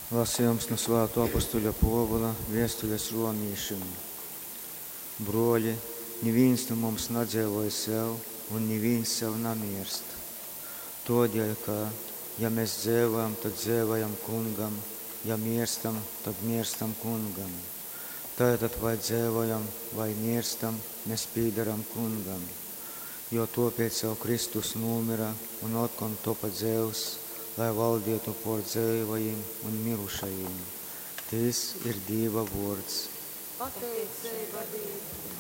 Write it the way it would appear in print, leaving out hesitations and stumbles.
Lasījums no Svētā apustuļa Pāvila vēstules romiešiem. Broļi, neviens no mums nedzīvoja sev, un neviens sev nemirst. Tādēļ, ka, ja mēs dzīvojam, tad dzīvojam Kungam, ja mirstam, tad mirstam Kungam. Tātad vai dzīvojam, vai mirstam, mēs pīdaram Kungam. Jo tāpēc jau Kristus nomira un atkal topa dzīvs, lai valdītu pār dzīvajiem un mirušajiem. Tas ir Dieva vārds. Pateicība Dievam.